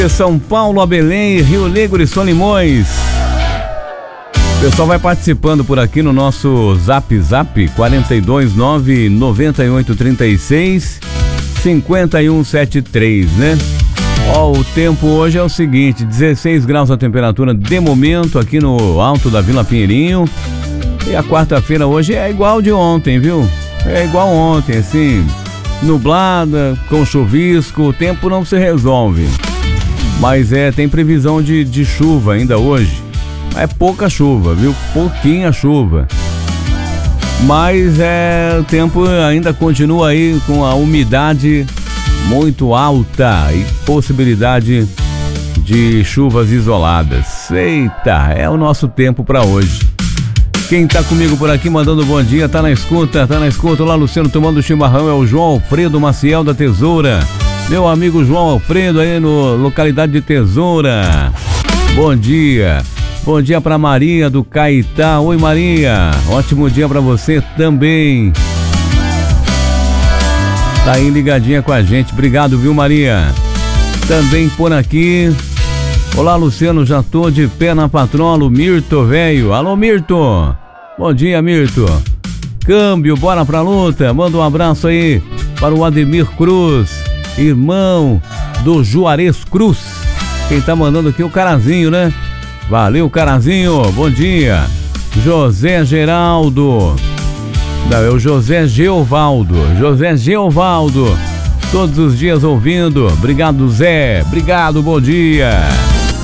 São Paulo, a Belém, Rio Negro e Solimões. O pessoal vai participando por aqui no nosso Zap 429-9836-5173, né? Ó, o tempo hoje é o seguinte, 16 graus a temperatura de momento aqui no alto da Vila Pinheirinho. E a quarta-feira hoje é igual de ontem, viu? É igual ontem, assim, nublada, com chuvisco, o tempo não se resolve. Mas tem previsão de chuva ainda hoje. É pouca chuva, viu? Pouquinha chuva. Mas o tempo ainda continua aí com a umidade muito alta e possibilidade de chuvas isoladas. Eita, é o nosso tempo para hoje. Quem tá comigo por aqui mandando bom dia, tá na escuta. Olá, Luciano, tomando chimarrão, é o João Alfredo Maciel da Tesoura. Meu amigo João Alfredo aí no localidade de Tesoura. Bom dia. Bom dia pra Maria do Caetá. Oi, Maria. Ótimo dia pra você também. Tá aí ligadinha com a gente. Obrigado, viu, Maria? Também por aqui. Olá, Luciano, já tô de pé na patrola, Mirto, velho. Alô, Mirto. Bom dia, Mirto. Câmbio, bora pra luta. Manda um abraço aí para o Ademir Cruz, irmão do Juarez Cruz. Quem tá mandando aqui é o Carazinho, né? Valeu, Carazinho. Bom dia. José Geraldo. Não, é o José Geovaldo. Todos os dias ouvindo. Obrigado, Zé. Obrigado, bom dia.